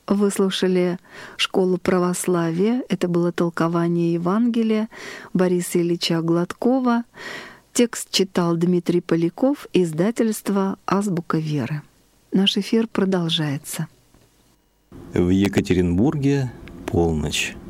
Вы слушали «Школу православия». Это было толкование Евангелия Бориса Ильича Гладкова. Текст читал Дмитрий Поляков, издательство «Азбука веры». Наш эфир продолжается. В Екатеринбурге полночь.